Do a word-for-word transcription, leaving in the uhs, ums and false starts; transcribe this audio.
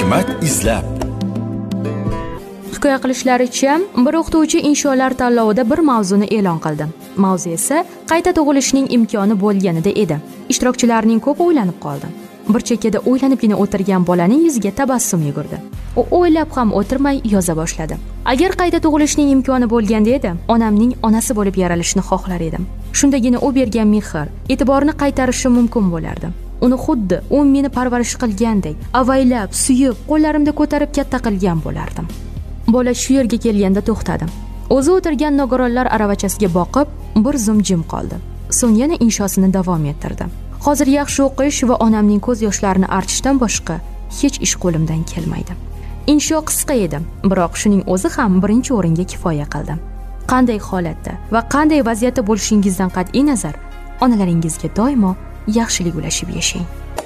Hikmat izlab. Hikoya qilishlaricha, bir o'qituvchi insholar tanlovida bir mavzuni e'lon qildi. Mavzu esa qayta tug'ilishning imkoni bo'lganida edi. Ishtirokchilarning ko'pi o'ylanib qoldi. Bir chekkada o'ylanibgina o'tirgan bolaning yuziga tabassum yugurdi. U o'ylab ham o'tirmay yoza boshladi. Agar qayta tug'ilishning imkoni bo'lganda edi, onamning onasi bo'lib yaralishni xohlar edim. Shundagina u bergan mehr, e'tiborni qaytarishi mumkin bo'lardi. Uni xuddi u meni parvarish qilgandek, avaylab, suyib, qo'llarimda ko'tarib katta qilgan bo'lardim. Bola shu yerga kelganda to'xtadi. O'zi o'tirgan nogironlar aravachasiga boqib, bir zum jim qoldi. So'ng yana inshosini davom ettirdi. Hozir yaxshi o'qish va onamning ko'z yoshlarini artishdan boshqa hech ish qo'limdan kelmaydi. Insho qisqa edi, biroq shuning o'zi ham birinchi o'ringa kifoya qildi. Qanday holatda va qanday vaziyatda bo'lishingizdan qat'iy nazar, onalaringizga doimo yaxshilik ulashib yashang.